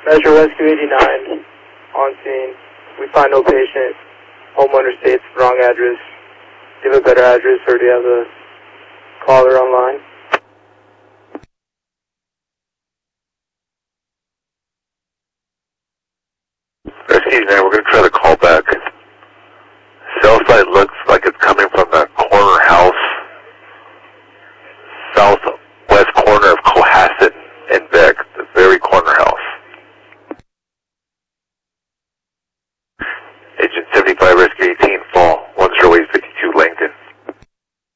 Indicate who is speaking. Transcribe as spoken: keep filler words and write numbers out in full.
Speaker 1: Metro Rescue eighty-nine, on scene. We find no patient. Homeowner states wrong address. Do you have a better address, or do you have a caller online?
Speaker 2: Rescue eighty-nine, we're going to try to call back